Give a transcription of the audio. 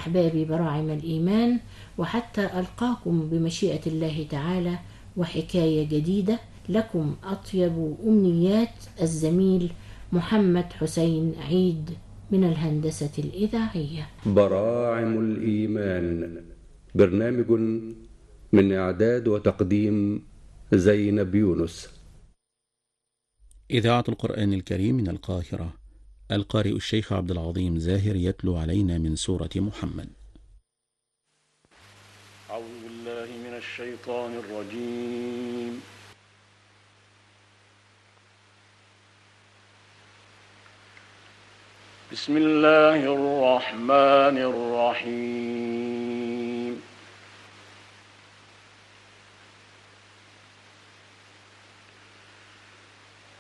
أحبابي براعم الإيمان، وحتى ألقاكم بمشيئة الله تعالى وحكاية جديدة. لكم أطيب أمنيات الزميل محمد حسين عيد من الهندسة الإذاعية. براعم الإيمان، برنامج من إعداد وتقديم زينب يونس. إذاعة القرآن الكريم من القاهرة. القارئ الشيخ عبد العظيم زاهر يتلو علينا من سورة محمد. أعوذ بالله من الشيطان الرجيم. بسم الله الرحمن الرحيم.